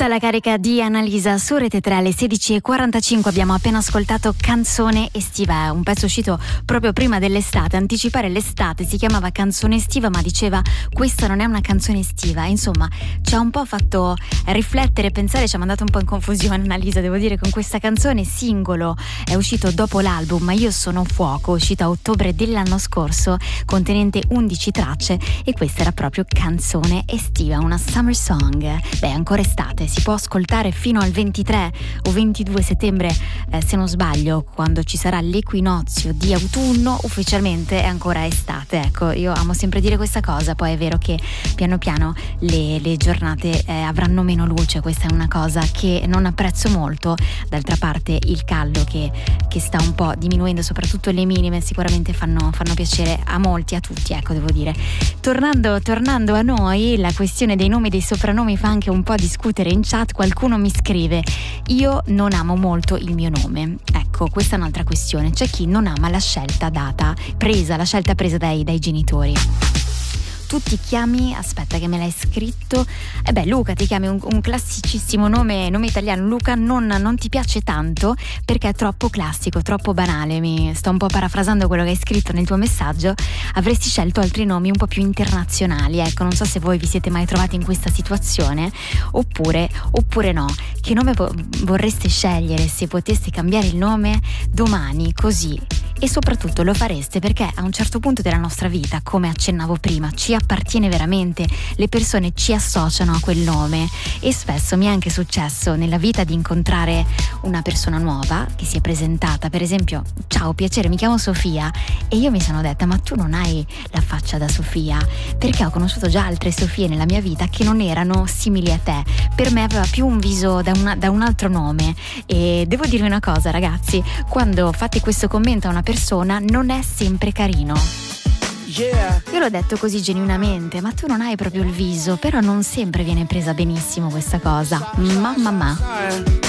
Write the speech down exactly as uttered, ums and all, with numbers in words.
Tutta la carica di Annalisa su Rete tre alle sedici e quarantacinque. Abbiamo appena ascoltato Canzone estiva, un pezzo uscito proprio prima dell'estate. Anticipare l'estate, si chiamava Canzone estiva, ma diceva questa non è una canzone estiva. Insomma, ci ha un po' fatto riflettere, pensare, ci ha mandato un po' in confusione Annalisa, devo dire, con questa canzone. Singolo è uscito dopo l'album Ma io sono fuoco, uscito a ottobre dell'anno scorso, contenente undici tracce, e questa era proprio Canzone estiva, una summer song. Beh, ancora estate, si può ascoltare fino al ventitré o ventidue settembre, eh, se non sbaglio, quando ci sarà l'equinozio di autunno. Ufficialmente è ancora estate, ecco, io amo sempre dire questa cosa. Poi è vero che piano piano le, le giornate eh, avranno meno luce, questa è una cosa che non apprezzo molto. D'altra parte il caldo che, che sta un po' diminuendo, soprattutto le minime, sicuramente fanno, fanno piacere a molti, a tutti, ecco, devo dire. Tornando, tornando a noi, la questione dei nomi e dei soprannomi fa anche un po' discutere in chat. Qualcuno mi scrive: io non amo molto il mio nome. Ecco, questa è un'altra questione. C'è chi non ama la scelta data, presa, la scelta presa dai, dai genitori. Tu ti chiami, aspetta che me l'hai scritto, e eh beh Luca, ti chiami un, un classicissimo nome, nome italiano. Luca non, non ti piace tanto perché è troppo classico, troppo banale. Mi sto un po' parafrasando quello che hai scritto nel tuo messaggio. Avresti scelto altri nomi un po' più internazionali, ecco. Non so se voi vi siete mai trovati in questa situazione oppure, oppure no. Che nome vo- vorreste scegliere se poteste cambiare il nome domani, così? E soprattutto lo fareste perché a un certo punto della nostra vita, come accennavo prima, ci appartiene veramente, le persone ci associano a quel nome. E spesso mi è anche successo nella vita di incontrare una persona nuova che si è presentata, per esempio: ciao, piacere, mi chiamo Sofia, e io mi sono detta: ma tu non hai la faccia da Sofia, perché ho conosciuto già altre Sofie nella mia vita che non erano simili a te. Per me aveva più un viso da, una, da un altro nome. E devo dirvi una cosa, ragazzi, quando fate questo commento a una persona non è sempre carino. Yeah. Io l'ho detto così genuinamente: ma tu non hai proprio il viso. Però non sempre viene presa benissimo questa cosa. Mamma mia.